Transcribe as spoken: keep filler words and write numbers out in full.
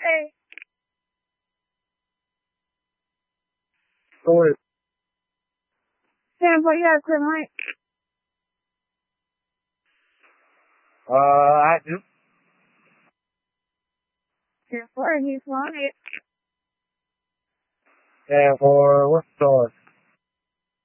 Hey. Go ahead. Sam, what you got, Quinn, right? Uh, I do. Therefore, he's wanted. And for what stars?